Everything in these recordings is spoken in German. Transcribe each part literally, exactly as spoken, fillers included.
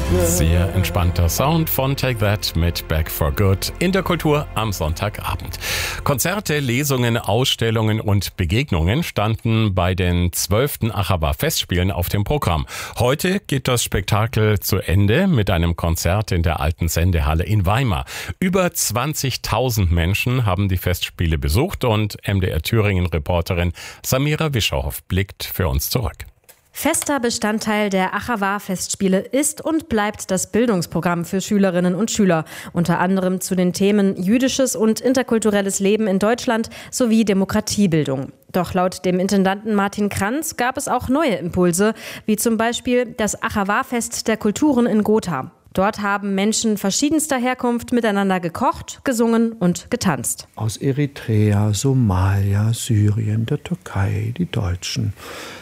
Sehr entspannter Sound von Take That mit Back for Good in der Kultur am Sonntagabend. Konzerte, Lesungen, Ausstellungen und Begegnungen standen bei den zwölften Achawa-Festspielen auf dem Programm. Heute geht das Spektakel zu Ende mit einem Konzert in der alten Sendehalle in Weimar. Über zwanzigtausend Menschen haben die Festspiele besucht und M D R Thüringen-Reporterin Samira Wischerhoff blickt für uns zurück. Fester Bestandteil der Achawa-Festspiele ist und bleibt das Bildungsprogramm für Schülerinnen und Schüler, unter anderem zu den Themen jüdisches und interkulturelles Leben in Deutschland sowie Demokratiebildung. Doch laut dem Intendanten Martin Kranz gab es auch neue Impulse, wie zum Beispiel das Achawa-Fest der Kulturen in Gotha. Dort haben Menschen verschiedenster Herkunft miteinander gekocht, gesungen und getanzt. Aus Eritrea, Somalia, Syrien, der Türkei, die Deutschen.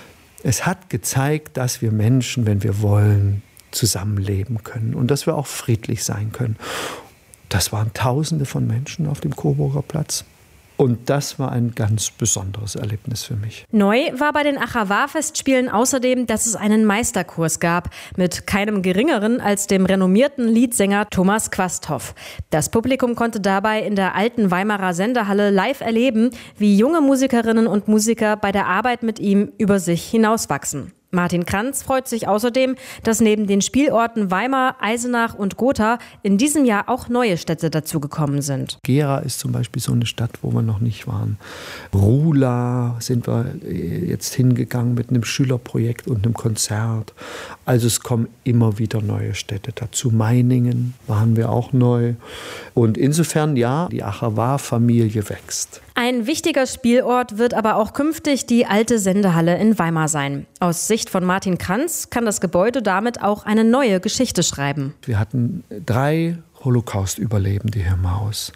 Es hat gezeigt, dass wir Menschen, wenn wir wollen, zusammenleben können und dass wir auch friedlich sein können. Das waren Tausende von Menschen auf dem Coburger Platz. Und das war ein ganz besonderes Erlebnis für mich. Neu war bei den Achawa-Festspielen außerdem, dass es einen Meisterkurs gab mit keinem geringeren als dem renommierten Liedsänger Thomas Quasthoff. Das Publikum konnte dabei in der alten Weimarer Sendehalle live erleben, wie junge Musikerinnen und Musiker bei der Arbeit mit ihm über sich hinauswachsen. Martin Kranz freut sich außerdem, dass neben den Spielorten Weimar, Eisenach und Gotha in diesem Jahr auch neue Städte dazugekommen sind. Gera ist zum Beispiel so eine Stadt, wo wir noch nicht waren. Rula sind wir jetzt hingegangen mit einem Schülerprojekt und einem Konzert. Also es kommen immer wieder neue Städte dazu. Meiningen waren wir auch neu. Und insofern, ja, die Achawa-Familie wächst. Ein wichtiger Spielort wird aber auch künftig die alte Sendehalle in Weimar sein. Aus Sicht von Martin Kranz kann das Gebäude damit auch eine neue Geschichte schreiben. Wir hatten drei Holocaust-Überlebende hier im Haus,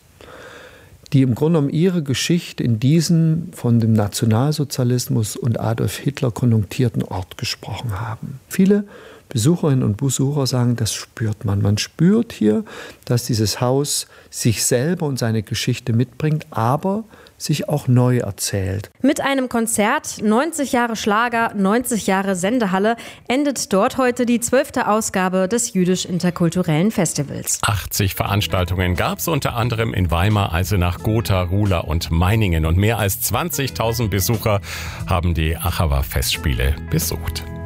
die im Grunde genommen ihre Geschichte in diesem von dem Nationalsozialismus und Adolf Hitler konjunktierten Ort gesprochen haben. Viele Besucherinnen und Besucher sagen, das spürt man. Man spürt hier, dass dieses Haus sich selber und seine Geschichte mitbringt, aber sich auch neu erzählt. Mit einem Konzert, neunzig Jahre Schlager, neunzig Jahre Sendehalle, endet dort heute die zwölfte Ausgabe des Jüdisch-Interkulturellen Festivals. achtzig Veranstaltungen gab es unter anderem in Weimar, Eisenach, Gotha, Rula und Meiningen. Und mehr als zwanzigtausend Besucher haben die Achawa-Festspiele besucht.